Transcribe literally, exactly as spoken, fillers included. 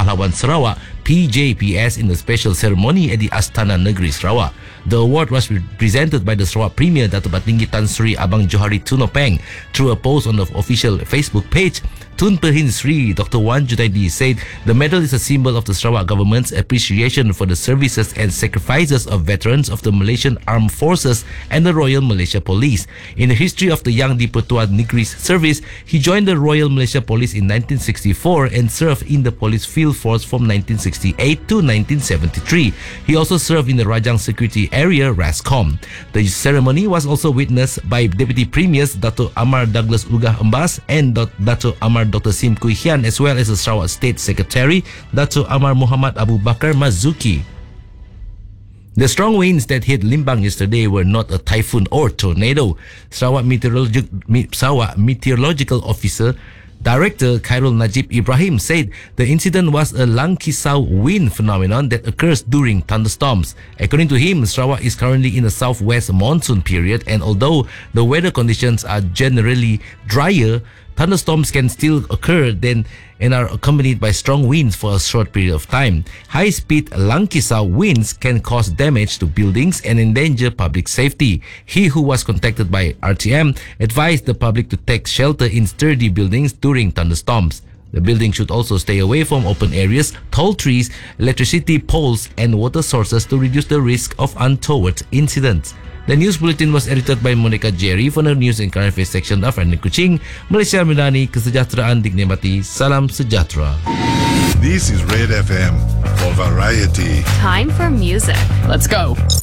Pahlawan Sarawak P J P S in a special ceremony at the Astana Negeri Sarawak. The award was presented by the Sarawak Premier Dato' Batinggi Tan Sri Abang Johari Tun Openg through a post on the official Facebook page. Tun Pehin Sri Doctor Wan Junaidi said the medal is a symbol of the Sarawak government's appreciation for the services and sacrifices of veterans of the Malaysian Armed Forces and the Royal Malaysia Police. In the history of the Yang di-Pertuan Negeri's service, he joined the Royal Malaysia Police in nineteen sixty-four and served in the Police Field Force from nineteen sixty-eight to nineteen seventy-three. He also served in the Rajang Security Area RASCOM. The ceremony was also witnessed by Deputy Premiers Dato' Amar Douglas Ugah Embas and Dato' Amar Doctor Sim Kui Hian, as well as the Sarawak State Secretary Dato' Amar Muhammad Abu Bakar Mazuki. The strong winds that hit Limbang yesterday were not a typhoon or tornado. Sarawak Meteorologi- Sarawak Meteorological Officer Director Khairul Najib Ibrahim said the incident was a Langkisau wind phenomenon that occurs during thunderstorms. According to him, Sarawak is currently in the southwest monsoon period, and although the weather conditions are generally drier, thunderstorms can still occur then and are accompanied by strong winds for a short period of time. High-speed Langkisau winds can cause damage to buildings and endanger public safety. He who was contacted by R T M advised the public to take shelter in sturdy buildings during thunderstorms. The building should also stay away from open areas, tall trees, electricity poles, and water sources to reduce the risk of untoward incidents. The news bulletin was edited by Monica Jerry for the news and current affairs section of Random Kuching. Malaysia Medani, kesejahteraan dinikmati. Salam sejahtera. This is Red F M for variety. Time for music. Let's go.